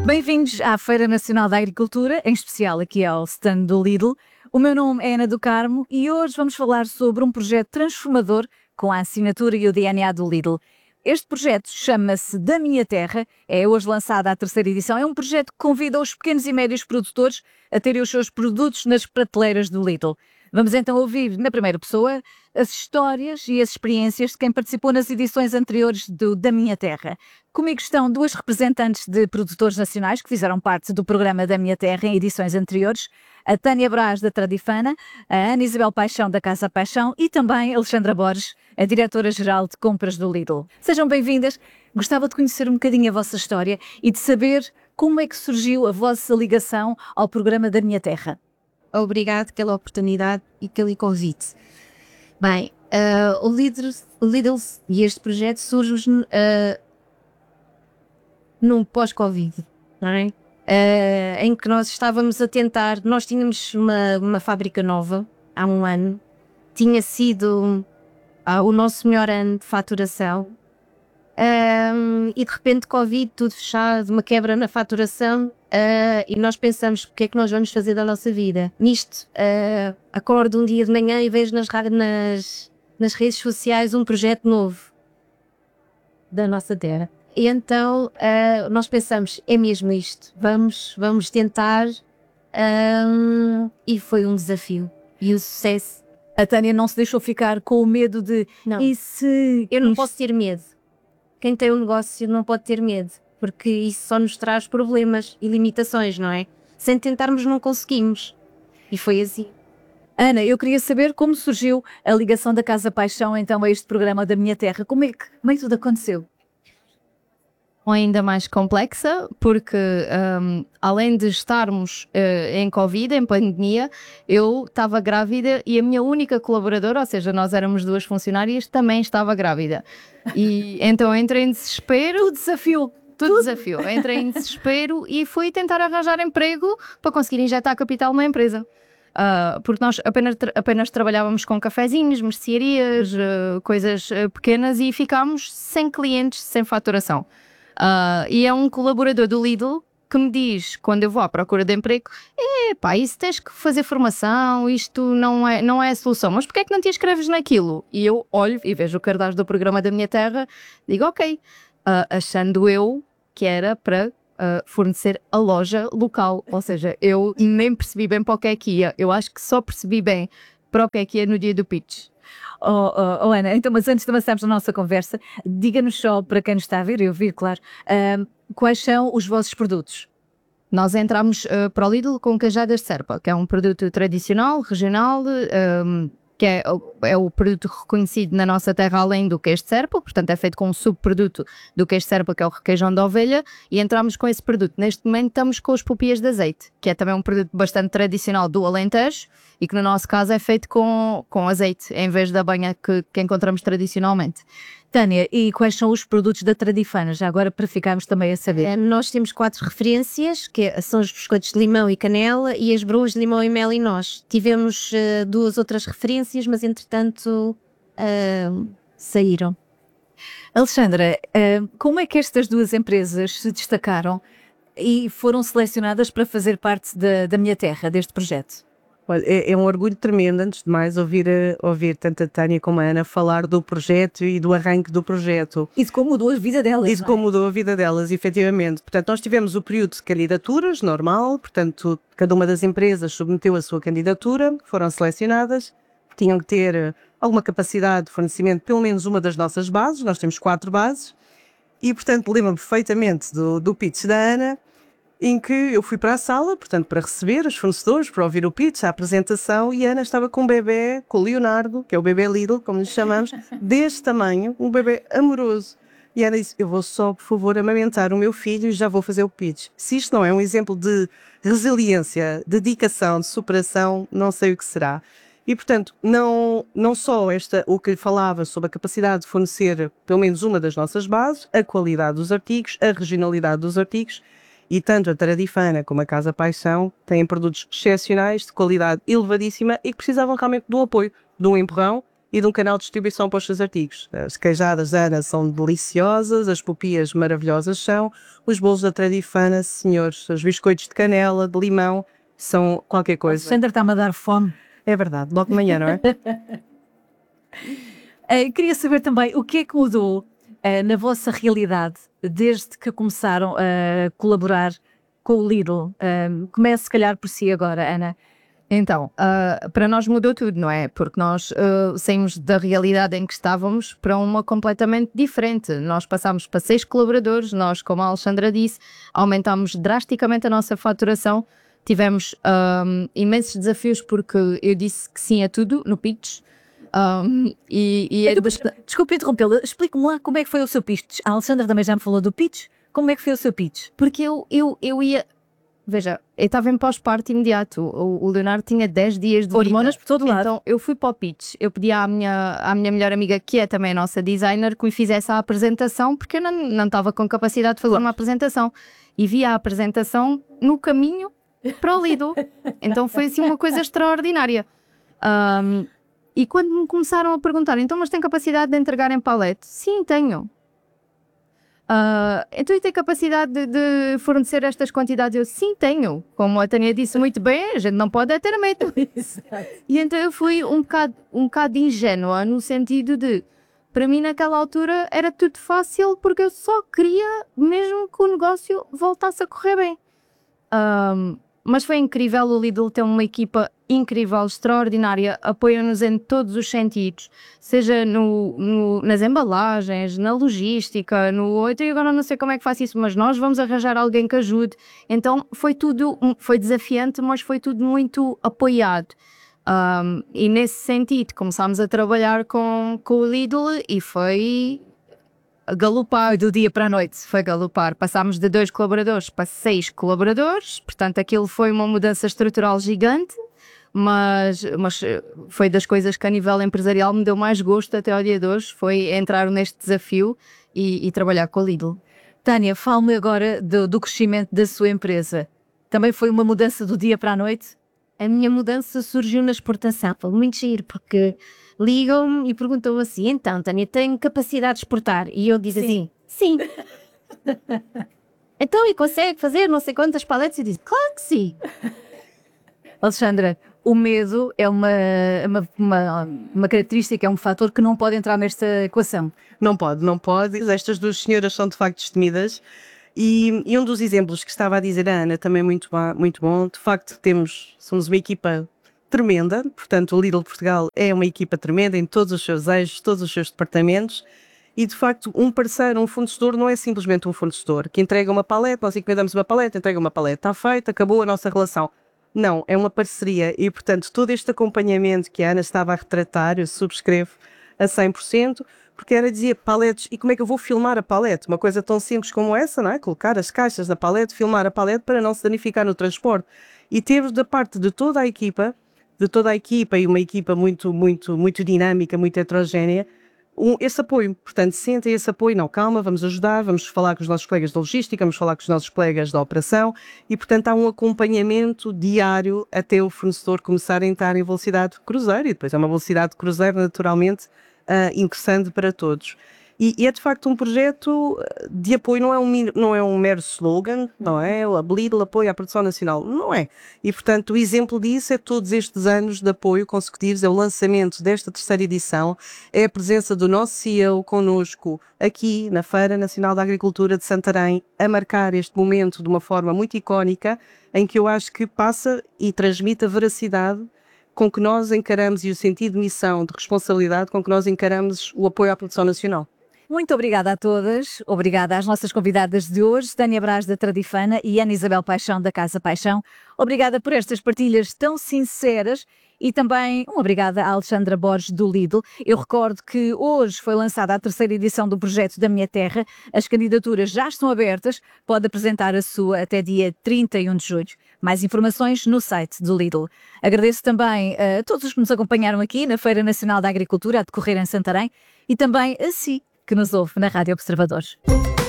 Bem-vindos à Feira Nacional da Agricultura, em especial aqui ao stand do Lidl. O meu nome é Ana do Carmo e hoje vamos falar sobre um projeto transformador com a assinatura e o DNA do Lidl. Este projeto chama-se Da Minha Terra, é hoje lançada a terceira edição. É um projeto que convida os pequenos e médios produtores a terem os seus produtos nas prateleiras do Lidl. Vamos então ouvir na primeira pessoa as histórias e as experiências de quem participou nas edições anteriores do Da Minha Terra. Comigo estão duas representantes de produtores nacionais que fizeram parte do programa Da Minha Terra em edições anteriores, a Tânia Brás, da Tradifana, a Ana Isabel Paixão, da Casa Paixão e também a Alexandra Borges, a Diretora-Geral de Compras do Lidl. Sejam bem-vindas. Gostava de conhecer um bocadinho a vossa história e de saber como é que surgiu a vossa ligação ao programa Da Minha Terra. Obrigado pela oportunidade e pelo convite. Bem, o Lidl e este projeto surge num pós-Covid, não é? Em que nós estávamos a tentar, nós tínhamos uma fábrica nova há um ano, tinha sido o nosso melhor ano de faturação, e de repente Covid, tudo fechado, uma quebra na faturação, e nós pensamos, o que é que nós vamos fazer da nossa vida? Nisto, acordo um dia de manhã e vejo nas redes sociais um projeto novo da nossa terra. E então nós pensamos, é mesmo isto, vamos tentar, e foi um desafio e o sucesso. A Tânia não se deixou ficar com o medo de... Não, e se eu não posso ter medo. Quem tem um negócio não pode ter medo, porque isso só nos traz problemas e limitações, não é? Sem tentarmos não conseguimos. E foi assim. Ana, eu queria saber como surgiu a ligação da Casa Paixão então a este programa Da Minha Terra. Como é que tudo aconteceu? Ainda mais complexa, porque além de estarmos em Covid, em pandemia, eu estava grávida e a minha única colaboradora, ou seja, nós éramos duas funcionárias, também estava grávida. E então entrei em desespero. Tudo desafio. Entrei em desespero e fui tentar arranjar emprego para conseguir injetar capital na empresa. Porque nós apenas trabalhávamos com cafezinhos, mercearias, coisas pequenas e ficámos sem clientes, sem faturação. E é um colaborador do Lidl que me diz, quando eu vou à procura de emprego, isso tens que fazer formação, isto não é a solução, mas porquê é que não te inscreves naquilo? E eu olho e vejo o cartaz do programa Da Minha Terra, digo ok, achando eu que era para fornecer a loja local, ou seja, eu nem percebi bem para o que é que ia, eu acho que só percebi bem para o que é que ia no dia do pitch. Ana, então, mas antes de avançarmos na nossa conversa, diga-nos só, para quem nos está a ver e ouvir, claro, quais são os vossos produtos? Nós entramos para o Lidl com cajadas de serpa, que é um produto tradicional, regional, que é o produto reconhecido na nossa terra além do queijo de serpa, portanto é feito com um subproduto do queijo de serpa, que é o requeijão de ovelha, e entramos com esse produto. Neste momento estamos com as pupias de azeite, que é também um produto bastante tradicional do Alentejo e que no nosso caso é feito com azeite, em vez da banha que encontramos tradicionalmente. Tânia, e quais são os produtos da Tradifana, já agora para ficarmos também a saber? Nós temos 4 referências, que são os biscoitos de limão e canela e as broas de limão e mel e noz. Tivemos 2 outras referências, mas entretanto saíram. Alexandra, como é que estas duas empresas se destacaram e foram selecionadas para fazer parte da Minha Terra, deste projeto? Olha, é um orgulho tremendo, antes de mais, ouvir tanto a Tânia como a Ana falar do projeto e do arranque do projeto. E de como mudou a vida delas. E de como mudou a vida delas, efetivamente. Portanto, nós tivemos o período de candidaturas, normal, portanto, cada uma das empresas submeteu a sua candidatura, foram selecionadas, tinham que ter alguma capacidade de fornecimento, pelo menos uma das nossas bases, nós temos 4 bases, e, portanto, lembro-me perfeitamente do pitch da Ana, em que eu fui para a sala, portanto, para receber os fornecedores, para ouvir o pitch, a apresentação, e a Ana estava com um bebê, com o Leonardo, que é o bebê Lidl, como lhe chamamos, deste tamanho, um bebê amoroso. E a Ana disse, eu vou só, por favor, amamentar o meu filho e já vou fazer o pitch. Se isto não é um exemplo de resiliência, dedicação, de superação, não sei o que será. E, portanto, não só o que lhe falava sobre a capacidade de fornecer pelo menos uma das nossas bases, a qualidade dos artigos, a regionalidade dos artigos, e tanto a Tradifana como a Casa Paixão têm produtos excepcionais, de qualidade elevadíssima e que precisavam realmente do apoio, de um empurrão e de um canal de distribuição para os seus artigos. As queijadas da Ana são deliciosas, as pupias maravilhosas são, os bolos da Tradifana, senhores, os biscoitos de canela, de limão, são qualquer coisa. Sandra está-me a dar fome. É verdade, logo de manhã, não é? Queria saber também o que é que mudou na vossa realidade desde que começaram a colaborar com o Lidl. Comece se calhar por si agora, Ana. Então, para nós mudou tudo, não é? Porque nós saímos da realidade em que estávamos para uma completamente diferente. Nós passámos para 6 colaboradores, nós, como a Alexandra disse, aumentámos drasticamente a nossa faturação. Tivemos imensos desafios porque eu disse que sim a tudo no pitch. Desculpe interrompê-la, explique-me lá como é que foi o seu pitch. A Alexandra também já me falou do pitch. Como é que foi o seu pitch? Porque eu ia... Veja, eu estava em pós-parto imediato. O Leonardo tinha 10 dias de hormonas por todo lado. Então eu fui para o pitch. Eu pedi à minha melhor amiga, que é também a nossa designer, que me fizesse a apresentação, porque eu não estava com capacidade de fazer uma apresentação. E vi a apresentação no caminho para o Lidl. Então foi assim uma coisa extraordinária. E quando me começaram a perguntar, então, mas tem capacidade de entregar em palete? Sim, tenho. Então, e tem capacidade de fornecer estas quantidades? Eu, sim, tenho. Como a Tânia disse muito bem, a gente não pode é ter medo. E então eu fui um bocado ingênua, no sentido de, para mim naquela altura era tudo fácil, porque eu só queria mesmo que o negócio voltasse a correr bem. Mas foi incrível, o Lidl tem uma equipa incrível, extraordinária, apoia-nos em todos os sentidos, seja nas embalagens, na logística, eu agora não sei como é que faço isso, mas nós vamos arranjar alguém que ajude. Então foi desafiante, mas foi tudo muito apoiado. E nesse sentido começámos a trabalhar com o Lidl e foi... galopar do dia para a noite, foi galopar. Passámos de 2 colaboradores para 6 colaboradores, portanto aquilo foi uma mudança estrutural gigante, mas foi das coisas que a nível empresarial me deu mais gosto até ao dia de hoje, foi entrar neste desafio e trabalhar com a Lidl. Tânia, fale-me agora do crescimento da sua empresa. Também foi uma mudança do dia para a noite? A minha mudança surgiu na exportação, foi muito giro, porque ligam-me e perguntam assim, então, Tânia, tem capacidade de exportar? E eu digo assim, sim. Então, e consegue fazer não sei quantas paletes? E diz, claro que sim. Alexandra, o medo é uma característica, é um fator que não pode entrar nesta equação. Não pode. Estas 2 senhoras são de facto destemidas. E um dos exemplos que estava a dizer a Ana, também muito bom, de facto somos uma equipa tremenda, portanto o Lidl Portugal é uma equipa tremenda em todos os seus eixos, todos os seus departamentos, e de facto um parceiro, um fornecedor não é simplesmente um fornecedor que entrega uma palete, nós encomendamos uma palete, entrega uma palete, está feito, acabou a nossa relação. Não, é uma parceria e portanto todo este acompanhamento que a Ana estava a retratar, eu subscrevo a 100%, porque ela dizia paletes, e como é que eu vou filmar a palete? Uma coisa tão simples como essa, não é? Colocar as caixas na palete, filmar a palete para não se danificar no transporte. E teve da parte de toda a equipa e uma equipa muito dinâmica, muito heterogénea, esse apoio. Portanto, sentem esse apoio, não, calma, vamos ajudar, vamos falar com os nossos colegas da logística, vamos falar com os nossos colegas da operação e, portanto, há um acompanhamento diário até o fornecedor começar a entrar em velocidade cruzeiro e depois é uma velocidade de cruzeiro naturalmente interessante para todos. E é de facto um projeto de apoio, não é um mero slogan, não é? O Lidl apoia a produção nacional, não é? E portanto o exemplo disso é todos estes anos de apoio consecutivos, é o lançamento desta 3ª edição, é a presença do nosso CEO connosco aqui na Feira Nacional da Agricultura de Santarém, a marcar este momento de uma forma muito icónica, em que eu acho que passa e transmite a veracidade com que nós encaramos e o sentido de missão, de responsabilidade com que nós encaramos o apoio à produção nacional. Muito obrigada a todas, obrigada às nossas convidadas de hoje, Tânia Brás da Tradifana e Ana Isabel Paixão da Casa Paixão. Obrigada por estas partilhas tão sinceras e também obrigada à Alexandra Borges do Lidl. Eu recordo que hoje foi lançada a 3ª edição do projeto da Minha Terra. As candidaturas já estão abertas, pode apresentar a sua até dia 31 de julho. Mais informações no site do Lidl. Agradeço também a todos os que nos acompanharam aqui na Feira Nacional da Agricultura a decorrer em Santarém e também a si, que nos ouve na Rádio Observador.